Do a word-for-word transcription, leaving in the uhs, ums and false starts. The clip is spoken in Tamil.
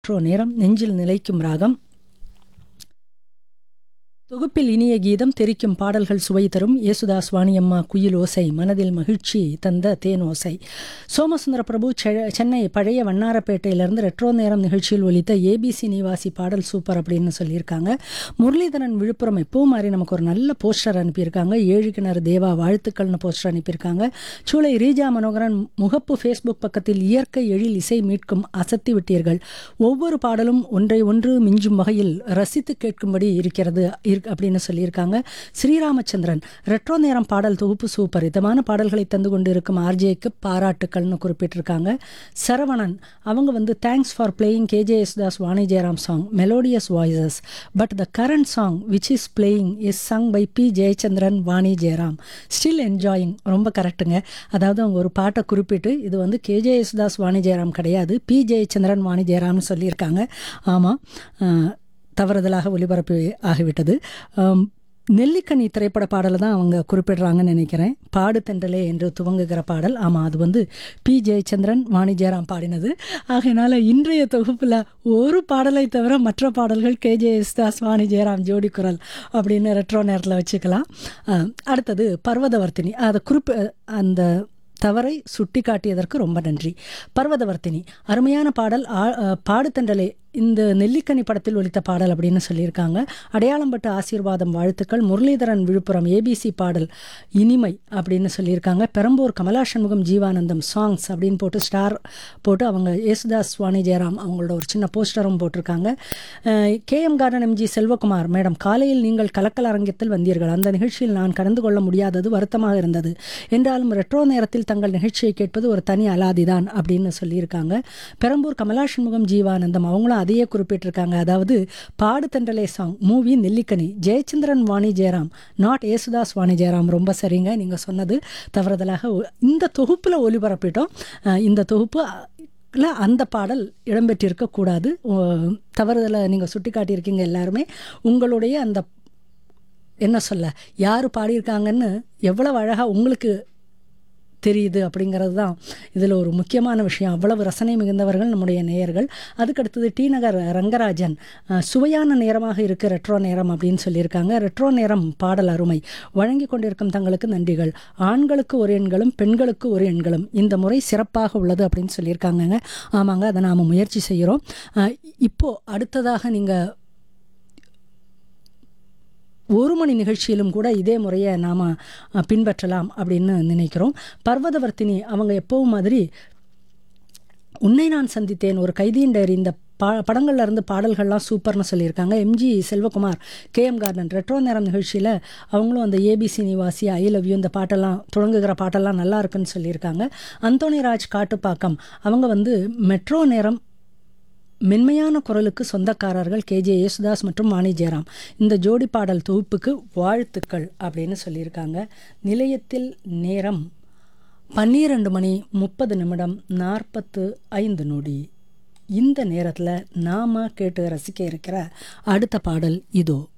நேரம் நெஞ்சில் நிலைக்கும் ராகம் தொகுப்பில் இனிய கீதம் தெரிக்கும் பாடல்கள் சுவை தரும் யேசுதாஸ் வாணியம்மா குயில் ஓசை மனதில் மகிழ்ச்சி தந்த தேன் ஓசை. சோமசுந்தர பிரபு சென்னை பழைய வண்ணாரப்பேட்டையிலிருந்து ரெட்ரோ நேரம் நிகழ்ச்சியில் ஒலித்த ஏபிசி நிவாசி பாடல் சூப்பர் அப்படின்னு சொல்லியிருக்காங்க. முரளிதரன் விழுப்புரம் எப்பவும் மாதிரி நமக்கு ஒரு நல்ல போஸ்டர் அனுப்பியிருக்காங்க. ஏழு கிணறு தேவா வாழ்த்துக்கள்னு போஸ்டர் அனுப்பியிருக்காங்க. சூளை ரீஜா மனோகரன் முகப்பு ஃபேஸ்புக் பக்கத்தில் இயற்கை எழில் இசை மீட்கும் அசத்தி விட்டீர்கள். ஒவ்வொரு பாடலும் ஒன்றை ஒன்று மிஞ்சும் வகையில் ரசித்து கேட்கும்படி இருக்கிறது அப்படின்னு சொல்லியிருக்காங்க. ஸ்ரீராமச்சந்திரன் ரெட்ரோ நேரம் பாடல் தொகுப்பு சூப்பர், இதமான பாடல்களை தந்து கொண்டு இருக்கும் ஆர்ஜேக்கு பாராட்டுக்கள்னு குறிப்பிட்டிருக்காங்க. சரவணன் அவங்க வந்து thanks for playing K J Yesudas Vani Jayaram song melodious voices but the current song which is playing is Sangh by B Jayachandran Vani Jayaram still enjoying. ரொம்ப கரெக்டுங்க. அதாவது அவங்க ஒரு பாட்டை குறிப்பிட்டு இது வந்து கேஜே யேசுதாஸ் வாணி ஜெயராம் கிடையாது, பி ஜெயச்சந்திரன் வாணி ஜெயராம்னு சொல்லியிருக்காங்க. ஆமாம், தவறுதலாக ஒளிபரப்பு ஆகிவிட்டது. நெல்லிக்கனி திரைப்பட பாடலை தான் அவங்க குறிப்பிடுறாங்கன்னு நினைக்கிறேன். பாடு தென்றலே என்று துவங்குகிற பாடல். ஆமாம், அது வந்து பி ஜெயச்சந்திரன் வாணி ஜெயராம் பாடினது. ஆகையினால இன்றைய தொகுப்பில் ஒரு பாடலை தவிர மற்ற பாடல்கள் கேஜே யேசுதாஸ் வாணி ஜெயராம் ஜோடி குரல் அப்படின்னு ரெட்ரோ நேரத்தில் வச்சுக்கலாம். அடுத்தது பர்வதவர்த்தினி. அதை குறிப்பு அந்த தவறை சுட்டி காட்டியதற்கு ரொம்ப நன்றி. பர்வதவர்த்தினி அருமையான பாடல். பாடுத்தண்டலே இந்த நெல்லிக்கனி படத்தில் ஒலித்த பாடல் அப்படின்னு சொல்லியிருக்காங்க. அடையாளம்பட்டு ஆசீர்வாதம் வாழ்த்துக்கள். முரளிதரன் விழுப்புரம் ஏபிசி பாடல் இனிமை அப்படின்னு சொல்லியிருக்காங்க. பெரம்பூர் கமலா சண்முகம் ஜீவானந்தம் சாங்ஸ் அப்படின்னு போட்டு ஸ்டார் போட்டு அவங்க யேசுதாஸ் வாணி ஜெயராம் அவங்களோட ஒரு சின்ன போஸ்டரும் போட்டிருக்காங்க. K M garden MG Selvakumar madam, காலையில் நீங்கள் கலக்கல் அரங்கத்தில் வந்தீர்கள். அந்த நிகழ்ச்சியில் நான் கலந்து கொள்ள முடியாதது வருத்தமாக இருந்தது. என்றாலும் ரெட்ரோ நேரத்தில் தங்கள் நிகழ்ச்சியை கேட்பது ஒரு தனி அலாதிதான் அப்படின்னு சொல்லியிருக்காங்க. பெரம்பூர் கமலா சண்முகம் ஜீவானந்தம் அவங்களும் அதையே குறிப்பிட்டிருக்காங்க. அதாவது பாடு தென்றலே சாங் மூவி நெல்லிக்கனி ஜெயச்சந்திரன் வாணி ஜெயராம், நாட் யேசுதாஸ் வாணி ஜெயராம். ரொம்ப சரிங்க, நீங்கள் சொன்னது தவறுதலாக இந்த தொகுப்பில் ஒளிபரப்பிட்டோம். இந்த தொகுப்பு அந்த பாடல் இடம்பெற்றிருக்கக்கூடாது. தவறுதலை நீங்கள் சுட்டி காட்டியிருக்கீங்க. எல்லாருமே உங்களுடைய அந்த என்ன சொல்ல யார் பாடியிருக்காங்கன்னு எவ்வளவு அழகாக உங்களுக்கு தெரியுது அப்படிங்கிறது தான் இதில் ஒரு முக்கியமான விஷயம். அவ்வளவு ரசனை மிகுந்தவர்கள் நம்முடைய நேயர்கள். அதுக்கடுத்தது டி நகர் ரங்கராஜன் சுவையான நேரமாக இருக்குது ரெட்ரோ நேரம் அப்படின்னு சொல்லியிருக்காங்க. ரெட்ரோ நேரம் பாடல் அருமை, வழங்கி கொண்டிருக்கும் தங்களுக்கு நன்றிகள். ஆண்களுக்கு ஒரு எண்களும் பெண்களுக்கு ஒரு எண்களும் இந்த முறை சிறப்பாக உள்ளது அப்படின்னு சொல்லியிருக்காங்கங்க. ஆமாங்க, அதை நாம் முயற்சி செய்கிறோம். இப்போது அடுத்ததாக நீங்கள் ஒரு மணி நிகழ்ச்சியிலும் கூட இதே முறையை நாம் பின்பற்றலாம் அப்படின்னு நினைக்கிறோம். பர்வதவர்த்தினி அவங்க எப்பவும் மாதிரி உன்னை நான் சந்தித்தேன், ஒரு கைதியின் டைரி, இந்த பா படங்கள்ல இருந்து பாடல்கள்லாம் சூப்பர்னு சொல்லியிருக்காங்க. MG Selvakumar K M garden retro நேரம் நிகழ்ச்சியில் அவங்களும் அந்த ஏபிசி நிவாசி ஐ லவ் யூ இந்த பாட்டெல்லாம் தொடங்குகிற பாட்டெல்லாம் நல்லா இருக்குன்னு சொல்லியிருக்காங்க. அந்தோணிராஜ் காட்டுப்பாக்கம் அவங்க வந்து மெட்ரோ நேரம் மென்மையான குரலுக்கு சொந்தக்காரர்கள் கேஜே யேசுதாஸ் மற்றும் வாணி ஜெயராம், இந்த ஜோடி பாடல் தொகுப்புக்கு வாழ்த்துக்கள் அப்படின்னு சொல்லியிருக்காங்க. நிலையத்தில் நேரம் பன்னிரண்டு மணி முப்பது நிமிடம் நாற்பத்து ஐந்து நொடி. இந்த நேரத்தில் நாம் கேட்டு ரசிக்க இருக்கிற அடுத்த பாடல் இதோ.